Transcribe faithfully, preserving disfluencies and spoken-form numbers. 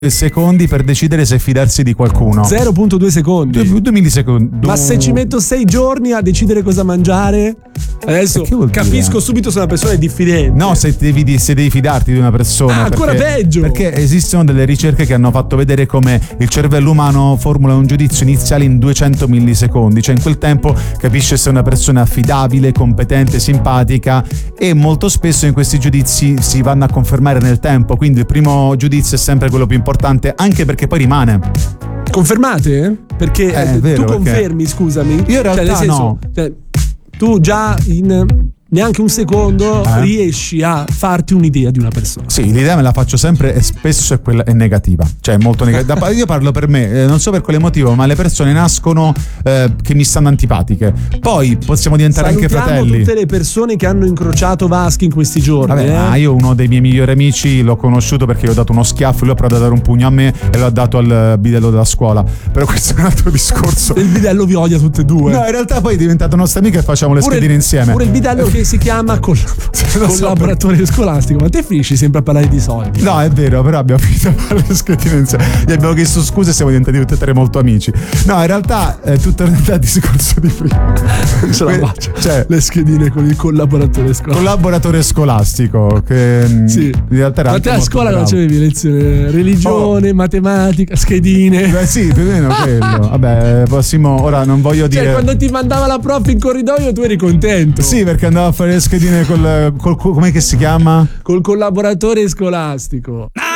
secondi per decidere se fidarsi di qualcuno. zero virgola due secondi. due, due millisecondi. Ma se ci metto sei giorni a decidere cosa mangiare, adesso capisco dire? subito se una persona è diffidente. No, se devi, se devi fidarti di una persona. Ah, ancora perché, peggio. Perché esistono delle ricerche che hanno fatto vedere come il cervello umano formula un giudizio iniziale in duecento millisecondi. Cioè in quel tempo capisce se una persona è affidabile, competente, simpatica, e molto spesso in questi giudizi si vanno a confermare nel tempo. Quindi il primo giudizio è sempre quello più importante, anche perché poi rimane. Confermate? Perché eh, vero, tu confermi, perché... scusami. Io in realtà cioè, nel senso, no. Cioè, tu già in neanche un secondo eh? riesci a farti un'idea di una persona. Sì, l'idea me la faccio sempre e spesso è quella è negativa, cioè è molto negativa. Io parlo per me, eh, non so per quale motivo, ma le persone nascono eh, che mi stanno antipatiche. Poi possiamo diventare Salutiamo anche fratelli. tutte le persone che hanno incrociato Vaschi in questi giorni. Vabbè, eh? ma io uno dei miei migliori amici l'ho conosciuto perché gli ho dato uno schiaffo, lui ha provato a dare un pugno a me e l'ho dato al bidello della scuola. Però questo è un altro discorso. Il bidello vi odia tutte e due. No, in realtà poi è diventato nostra amica e facciamo le pure schedine il, insieme. Pure il bidello che si chiama col collaboratore scolastico. Ma te finisci sempre a parlare di soldi. No, è vero, però abbiamo finito a fare le schedine insieme. Gli abbiamo chiesto scuse e siamo diventati tutti e tre molto amici. No, in realtà è tutto il discorso di prima. Ce la faccio. Cioè, le schedine con il collaboratore scolastico. Collaboratore scolastico. Che sì. In realtà era. Ma te a scuola non c'avevi lezione religione, oh. matematica, schedine. Beh, sì, più o meno quello. Vabbè, prossimo, ora non voglio dire. Cioè, quando ti mandava la prof in corridoio, tu eri contento. Sì, perché andava a fare le schedine col, col, col com'è che si chiama? Col collaboratore scolastico.